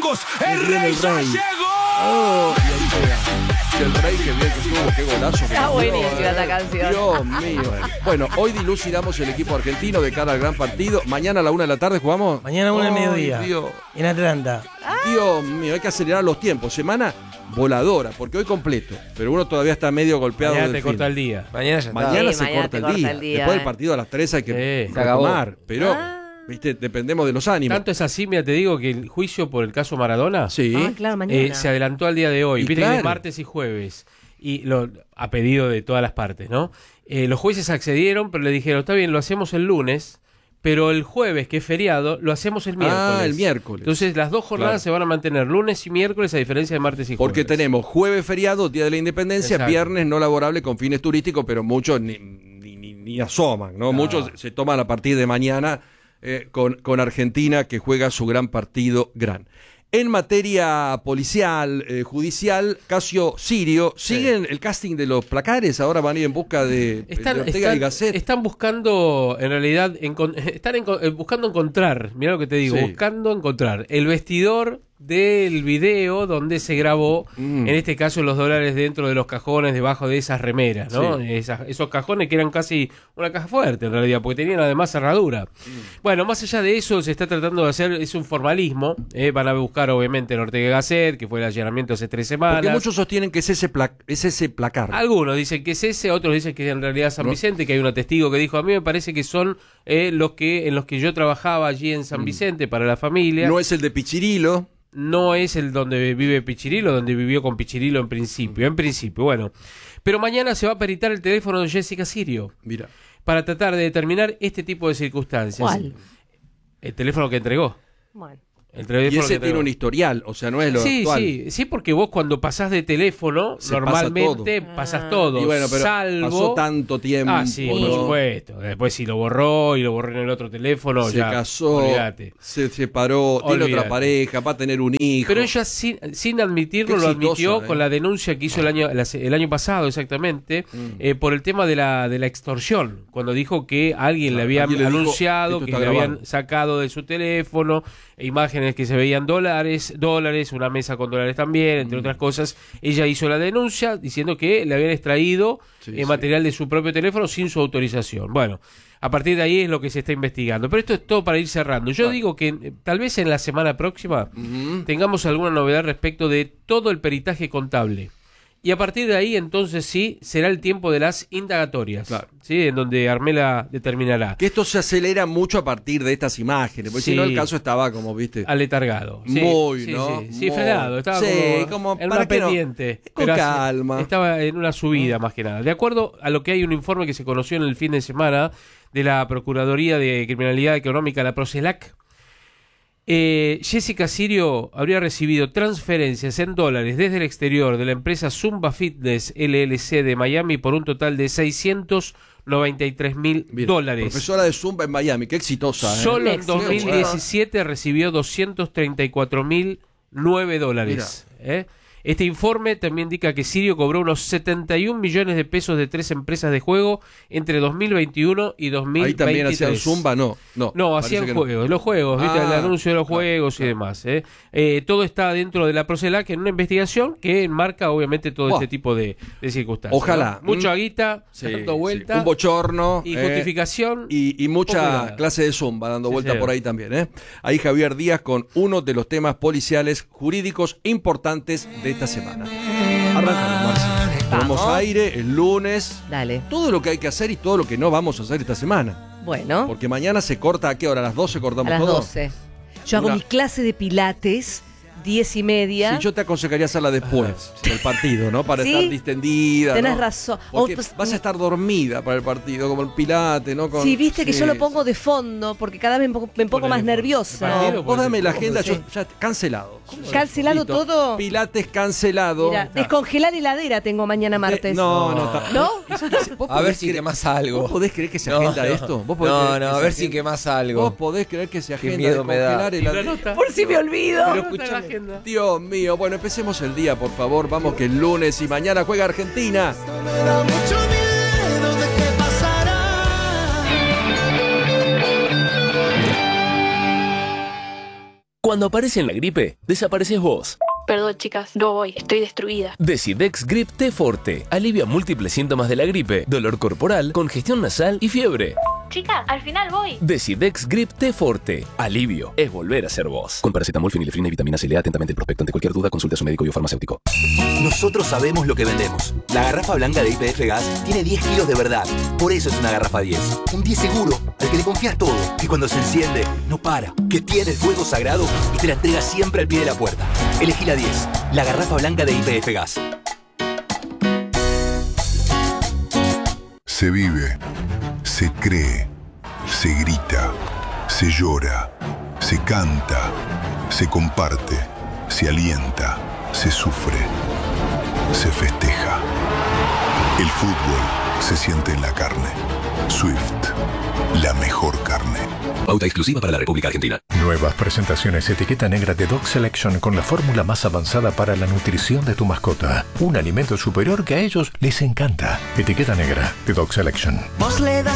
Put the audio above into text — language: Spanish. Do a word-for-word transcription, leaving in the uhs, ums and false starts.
Marcos, el rey ya llegó. Oh, y ahí llega. El rey, que bien que estuvo, qué golazo. Está buenísima eh. esta canción. Dios mío. Bueno, hoy dilucidamos el equipo argentino de cara al gran partido. Mañana a la una de la tarde jugamos. Mañana a una del Ay, mediodía. Dios. En Atlanta. Dios mío, hay que acelerar los tiempos. Semana voladora, porque hoy completo. Pero uno todavía está medio golpeado. Mañana del te corta fin. el día. Mañana ya está. Mañana Sí, se mañana corta, te el, corta día. el día, Después eh. del partido a las tres hay que Sí, se acabó. retomar. Pero, Ah. viste, dependemos de los ánimos. Tanto es así, mira, te digo que el juicio por el caso Maradona Sí. Ah, claro, mañana. eh, se adelantó al día de hoy. Y Viste que claro. es martes y jueves. Y lo, a pedido de todas las partes, ¿no? Eh, los jueces accedieron, pero le dijeron, está bien, lo hacemos el lunes, pero el jueves, que es feriado, lo hacemos el miércoles. Ah, el miércoles. Entonces las dos jornadas Claro. se van a mantener lunes y miércoles, a diferencia de martes y jueves. Porque tenemos jueves feriado, Día de la Independencia, Exacto. viernes no laborable con fines turísticos, pero muchos ni, ni, ni, ni asoman, ¿no? No. Muchos se toman a partir de mañana eh, con, con Argentina, que juega su gran partido gran. En materia policial, eh, judicial, Casio Sirio, ¿siguen el casting de los placares? Ahora van a ir en busca de, Están, de Ortega están- y Gasset. están buscando, en realidad, encon- están enco- eh, buscando encontrar, mira lo que te digo, Sí. buscando encontrar el vestidor del video donde se grabó, Mm. en este caso, los dólares dentro de los cajones, debajo de esas remeras, ¿no? Sí. Esas- esos cajones que eran casi una caja fuerte, en realidad, porque tenían además cerradura. Mm. Bueno, más allá de eso, se está tratando de hacer, es un formalismo, ¿eh? Van a buscar, obviamente, en Ortega y Gasset, que fue el allanamiento hace tres semanas. Porque muchos sostienen que es ese, pla- es ese placar. Algunos dicen que es ese, otros dicen que es en realidad San No. Vicente, que hay un testigo que dijo, a mí me parece que son eh, los que en los que yo trabajaba allí en San Vicente para la familia. No es el de Pichirilo. No es el donde vive Pichirilo, donde vivió con Pichirilo en principio, en principio, bueno. Pero mañana se va a peritar el teléfono de Jessica Sirio Mira. para tratar de determinar este tipo de circunstancias. ¿Cuál? El teléfono que entregó. Bueno. El Y teléfono ese que tiene entregó. un historial, o sea, no es lo Sí, actual. sí, sí, porque vos cuando pasás de teléfono, Se normalmente todo. pasas Ah. todo, Y bueno, pero salvo... pasó tanto tiempo. Ah, sí, por ¿no? supuesto. Después si lo borró y lo borró en el otro teléfono, Se ya, casó, olvídate. se separó, tiene Olvídate. otra pareja, va a tener un hijo. Pero ella sin, sin admitirlo Qué lo exitosa, admitió eh. con la denuncia que hizo el año la- el año pasado exactamente Mm. eh, por el tema de la de la extorsión, cuando dijo que alguien le había alguien le dijo, anunciado "Esto que está le grabado". habían sacado de su teléfono e imágenes que se veían dólares, dólares, una mesa con dólares también, entre Mm. otras cosas. Ella hizo la denuncia diciendo que le habían extraído Sí, eh, sí. material de su propio teléfono sin su autorización. Bueno, a partir de ahí es lo que se está investigando. Pero esto es todo para ir cerrando. Yo Claro. digo que eh, tal vez en la semana próxima Ujú. tengamos alguna novedad respecto de todo el peritaje contable. Y a partir de ahí, entonces sí, será el tiempo de las indagatorias, Claro. ¿sí? En donde Armela determinará. Que esto se acelera mucho a partir de estas imágenes, porque Sí. si no el caso estaba como, viste, Aletargado. Sí, muy, sí, ¿no? Sí, sí, Muy. frenado. Estaba Sí, como, como, en ¿para una qué no? pendiente. Con pero hace- calma. Estaba en una subida, más que nada. De acuerdo a lo que hay un informe que se conoció en el fin de semana de la Procuraduría de Criminalidad Económica, la Procelac, Eh, Jessica Sirio habría recibido transferencias en dólares desde el exterior de la empresa Zumba Fitness L L C de Miami por un total de seiscientos noventa y tres mil Mira, dólares. profesora de Zumba en Miami, qué exitosa. ¿eh? Solo en Éxito. dos mil diecisiete recibió doscientos treinta y cuatro mil nueve dólares. ¿eh? Este informe también indica que Sirio cobró unos setenta y un millones de pesos de tres empresas de juego entre dos mil veintiuno y dos mil veintitrés. Ahí también hacían Zumba, no. No, No, parece hacían que no. juegos, los juegos, ¿viste? Ah, El anuncio de los claro, juegos y claro. demás. ¿eh? Eh, todo está dentro de la Procelac en una investigación que enmarca obviamente todo Buah. este tipo de, de circunstancias. Ojalá. ¿no? Mucha Mm. guita, Sí, dando sí. vuelta. Un bochorno. Y eh, justificación. Y, y mucha Popular. clase de Zumba dando Sí, vuelta señor. por ahí también. ¿eh? Ahí Javier Díaz con uno de los temas policiales jurídicos importantes de esta semana. Arrancamos, Marci. Tomamos Vamos. aire el lunes. Dale. Todo lo que hay que hacer y todo lo que no vamos a hacer esta semana. Bueno, Porque mañana se corta, ¿a qué hora? ¿A las doce a cortamos las todo? doce. Yo hago Una- mi clase de pilates, diez y media. Sí, yo te aconsejaría hacerla después del partido, ¿no? Para ¿Sí? estar distendida. Tenés ¿no? razón. Porque O, pues, vas a estar dormida para el partido, como el pilate, ¿no? Con... Sí, viste que Sí, yo lo pongo de fondo porque cada vez me pongo, me pongo Ponele más fondo. nerviosa. ¿El No, partido? vos dame la ¿Cómo agenda, se- yo ya cancelado. ¿Cancelado Listo. todo? Pilates cancelado. Mira, descongelar heladera tengo mañana martes. Eh, no, no, está- ¿No? ¿Vos A ver podés si creer- quemás ¿Vos algo. podés creer que se No, agenda no. esto? ¿Vos podés No, creer que no, a se ver si agenda? quemás ¿Vos algo. podés creer que se agenda miedo me da. descongelar ¿Y la heladera? nota? Por si me olvido. Pero escúchame. está la agenda. Dios mío, bueno, empecemos el día, por favor. Vamos que el lunes y mañana juega Argentina. Me da mucho miedo de qué pasará. Cuando aparece en la gripe, desapareces vos. Perdón, chicas, no voy, estoy destruida. Decidex Grip T Forte. Alivia múltiples síntomas de la gripe, dolor corporal, congestión nasal y fiebre. Chicas, al final voy. Decidex Grip T Forte. Alivio es volver a ser vos. Con paracetamol, fenilefrina y vitamina C. Lea atentamente el prospecto. Ante cualquier duda, consulte a su médico y o farmacéutico. Nosotros sabemos lo que vendemos. La garrafa blanca de Y P F Gas tiene diez kilos de verdad. Por eso es una garrafa diez. Un diez seguro, al que le confías todo. Que cuando se enciende, no para. Que tiene el fuego sagrado y te la entrega siempre al pie de la puerta. Elegí la diez. La garrafa blanca de Y P F Gas. Se vive, se cree, se grita, se llora, se canta, se comparte, se alienta, se sufre, se festeja. El fútbol se siente en la carne. Swift, la mejor carne. Pauta exclusiva para la República Argentina. Nuevas presentaciones etiqueta negra de Dog Selection con la fórmula más avanzada para la nutrición de tu mascota. Un alimento superior que a ellos les encanta. Etiqueta negra de Dog Selection. Vos le das